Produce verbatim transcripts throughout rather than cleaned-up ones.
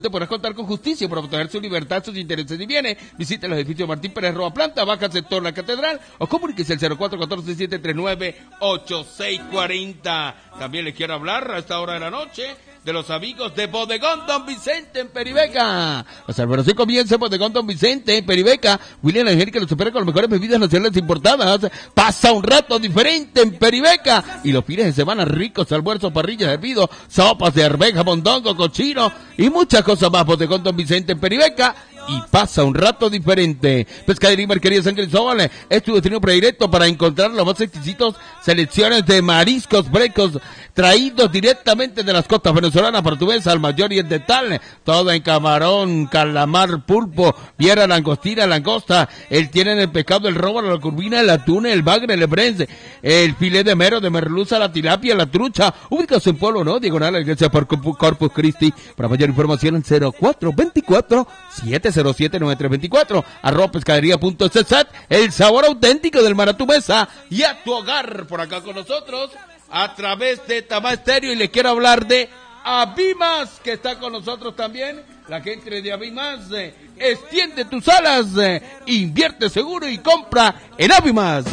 Podrás contar con justicia para proteger su libertad, sus intereses y bienes. Visite los edificios Martín Pérez Roa Planta, Baja Sector La Catedral o comuníquese al cero cuatro uno cuatro siete tres nueve ocho seis cuatro cero. También les quiero hablar a esta hora de la noche de los amigos de Bodegón Don Vicente en Peribeca. La celebración comienza en Bodegón Don Vicente en Peribeca. William Angélica los espera con las mejores bebidas nacionales importadas. Pasa un rato diferente en Peribeca. Y los fines de semana ricos, almuerzos, parrillas, hervidos, sopas de arveja, mondongo, cochino y muchas cosas más. Bodegón Don Vicente en Peribeca. Y pasa un rato diferente. Pescadería y Marquería San Cristóbal es tu destino predilecto para encontrar los más exquisitos selecciones de mariscos frescos traídos directamente de las costas venezolanas para tu mesa al mayor y el de tal. Todo en camarón, calamar, pulpo, viera, langostina, langosta. Él tiene el pescado, el róbalo, la curvina, el atún, el bagre, el brense, el filete de mero, de merluza, la tilapia, la trucha. Ubicas en Pueblo, ¿no? Diagonal a la iglesia por Corpus Christi. Para mayor información en cero cuatro dos cuatro siete cero siete nueve tres dos cuatro, arroba pescadería punto cesat, el sabor auténtico del mar a tu mesa y a tu hogar. Por acá con nosotros a través de Tamá Estéreo, y le quiero hablar de Avimas, que está con nosotros también. La gente de Avimas, eh, extiende tus alas, eh, invierte seguro y compra en Avimas.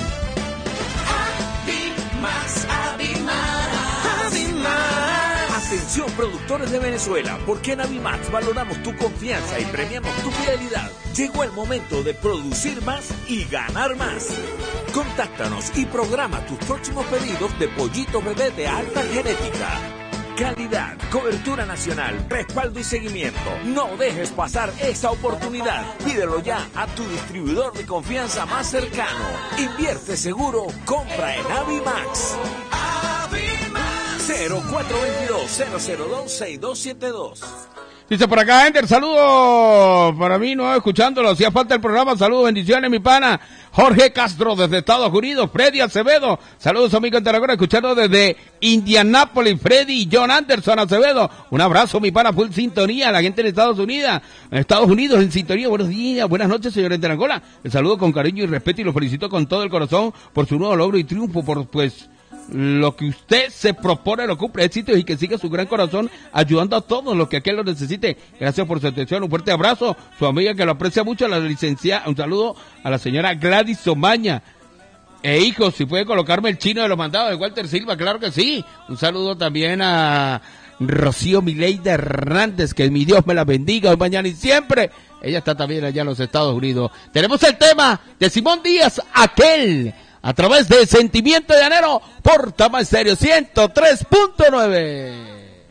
Avimas, Avimas, Avimas. Atención, productores de Venezuela, porque en Avimax valoramos tu confianza y premiamos tu fidelidad. Llegó el momento de producir más y ganar más. Contáctanos y programa tus próximos pedidos de pollito bebé de alta genética. Calidad, cobertura nacional, respaldo y seguimiento. No dejes pasar esa oportunidad. Pídelo ya a tu distribuidor de confianza más cercano. Invierte seguro, compra en Avimax. cero cuatro dos dos, cero cero dos, seis dos siete dos. Dice por acá, Ender, saludos para mí, no escuchándolo, hacía falta el programa, saludos, bendiciones, mi pana, Jorge Castro desde Estados Unidos, Freddy Acevedo, saludos amigos en Tarragona, escuchando desde Indianápolis, Freddy y John Anderson Acevedo, un abrazo, mi pana, full sintonía, la gente de Estados Unidos, Estados Unidos en sintonía, buenos días, buenas noches, señor en Tarragona, el saludo con cariño y respeto y lo felicito con todo el corazón por su nuevo logro y triunfo, por pues... lo que usted se propone lo cumple, éxitos y que siga su gran corazón ayudando a todos los que aquel lo necesite. Gracias por su atención, un fuerte abrazo, su amiga que lo aprecia mucho, la licenciada, un saludo a la señora Gladys Omaña. E hijos, si puede colocarme el chino de los mandados de Walter Silva, claro que sí. Un saludo también a Rocío Mileida Hernández, que mi Dios me la bendiga hoy, mañana y siempre. Ella está también allá en los Estados Unidos. Tenemos el tema de Simón Díaz, Aquel, a través de Sentimiento de Llanero por Tamá Estéreo ciento tres punto nueve.